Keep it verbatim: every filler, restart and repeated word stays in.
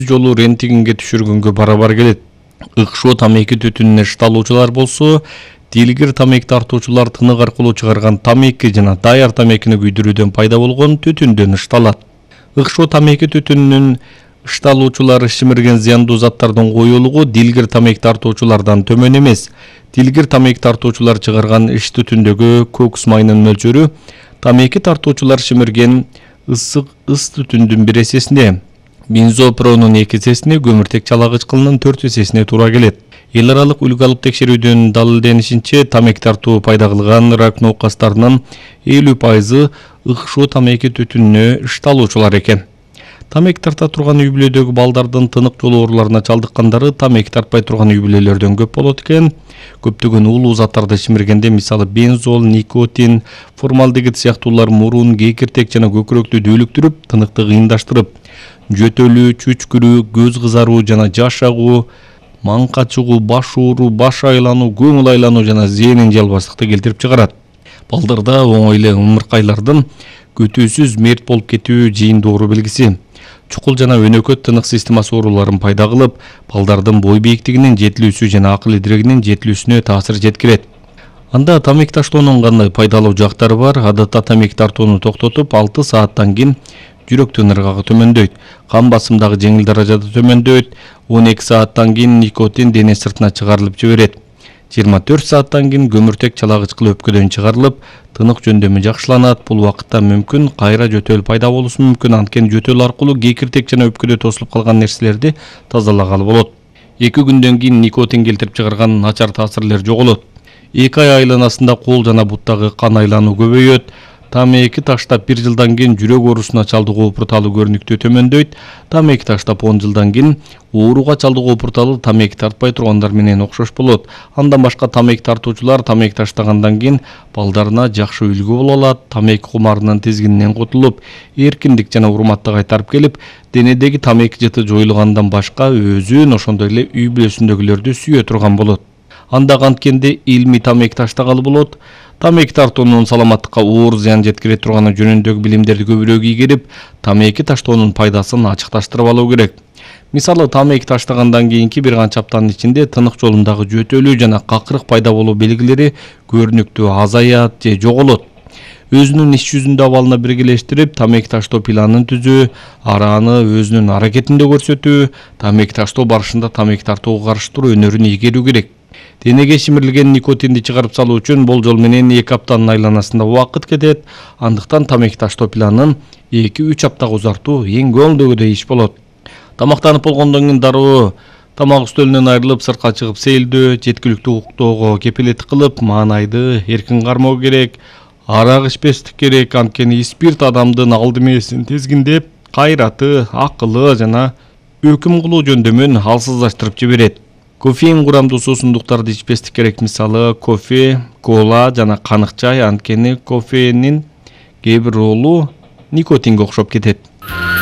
жолу рентгенге түшүргөнгө барабар келет. Ыкшоо тамеки түтүнүнө шытталуучулар болсо, дилгир тамеки тартуучулар тынык аркылуу чыгарган тамеки жана даяр тамекини күйдүрүүдөн пайда болгон түтүндөн ышталат. Ыкшоо тамеки түтүнүнүн ышталуучулары шимирген зыяндуу заттардын коюлугу дилгир тамеки тартуучулардан төмөн эмес. Дилгир тамеки тартуучулар чыгарган иш түтүндөгү кокс майынын мөлчөрү тамеки тартуучулар шимирген ысык ыс түтүндүн бир эсесине, бензопиронун эки эсесине, көмүртек чалагыч кылынын төрт эсесине туура келет. Эл аралык үлгү алып текшерүүдөн далилденишинче, тамеки тартуу пайда кылган рак науқастарынын элүү пайызы ыкшоо тамеки түтүнүнө ышталуучулар экен. Тамеки тарта турган үй бүлөдөгү балдардын тынык жол ооруларына чалдыккандары тамеки тартпай турган үй бүлөлөрдөн көп болот экен. Көптөгөн уулуу заттарды шимиргенде, мисалы бензол, никотин, формалдегид сыяктуулар мурун, кекиртек жана көкүрөктү дүүлүктүрүп, тыныкты кыйындаштырып, жөтөлүү, чүчкүрүү, көз кызаруу жана жаш агуу, маңка чыгуу, баш ооруу, баш айлануу, көңүл айлануу жана зээнин жалбастыкты келтирип чыгарат. Балдарда оңой эле ымыркайлардын күтүүсүз мерт болуп кетүү жыйынтык оору белгиси. Чукул жана өнөкөт тынык системасы ооруларын пайда кылып, балдардын бой бийиктигинин жетилүүсү жана акыл идирегинин жетилүүсүнө таасир жеткирет. Анда тамеки таштоонун кандай пайдалуу жактары бар? Адатта тамеки тартууну токтотуп, алты сааттан кийин жүрөктүн ыргагы төмөндөйт, кан басым дагы жеңил даражада төмөндөйт, он эки сааттан кийин никотин дене сыртына чыгарылып жиберет. жыйырма төрт сааттан кийин көмүртек чалагыч кылып өпкөдөн чыгарылып, тынык жөндөмү жакшыланат. Бул убакытта мүмкүн кайра жөтөл пайда болушу мүмкүн, анткени жөтөл аркылуу кекиртек жана өпкөдө тосулуп калган нерселерди тазалагалы болот. эки күндөн кийин никотин келтирип чыгарган начар таасирлер жоголот. эки ай айланасында кол жана буттагы кан айлануу көбөйөт. Тамеки таштап бир жылдан кийин жүрөк оорусуна чалдыгуу опурталуу көрүнүктүү төмөндөйт. Тамеки таштап он жылдан кийин ооруга чалдыгуу опурталы тамеки тартпай тургандар менен окшош болот. Андан башка тамеки тартуучулар тамеки таштагандан кийин балдарына жакшы үлгү боло алат, тамеки кумарынын тизгининен кутулуп, эркиндик жана урматты кайтарып келип, денедеги тамеки жыты жоюлгандан башка өзүн ошондой эле үй бүлөсүндөгүлөрдү сүйө турган болот. Анда канткенде илмий тамеки таштагалы болот. Тамеки тартуунун саламаттыкка оор зыян жеткире турганы жөнүндөгү билимдерди көбүрөөк ийгирип, тамеки таштоонун пайдасын ачыкташтырып алуу керек. Мисалы, тамеки таштагандан кийинки бир канча аптанын ичинде тынык жолундагы жөтөлүү жана какырык пайда болуу белгилери көрүнүктүү азаят же жоголот. Өзүнүн иш жүзүндө абалына биргелештирип, тамеки таштоо планын түзүү, арааны өзүнүн аракетинде көрсөтүү, тамеки таштоо барышында тамеки тартууга каршы туруу өнөрүн ийгерүү керек. Денеге шимирилген никотинди чыгарып салуу үчүн болжол менен эки аптанын айланасында убакыт кетет. Андыктан тамеки таштоо планын эки үч аптага узартуу эң көңүлдөгүдөй иш болот. Тамактанып болгондон кийин дароо тамак үстөлүнөн айрылып, сыртка чыгып сейилдөө, жеткиликтүү уктоого кепилеттик кылып, маанайды эркин кармоо керек. Арак ичпестик керек, анткени спирт адамдын алды мээсин тезгиндеп, кайраты, акылы жана өкүм кылуу жөндөмүн алсыздаштырып жиберет. Кофеин курамдуу суусундуктарды ичпестик керек, мисалы кофе, кола жана канык чай, анткени кофеиндин кээ бир ролу никотинге окшоп кетет.